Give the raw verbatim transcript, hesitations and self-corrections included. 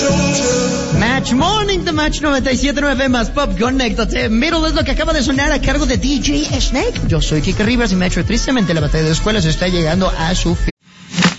Match Morning, The Match noventa y siete punto nueve más Pop, conéctate. Middle es lo que acaba de sonar a cargo de D J Snake. Yo soy Kike Rivers y Metro. Tristemente la batalla de escuelas está llegando a su fin.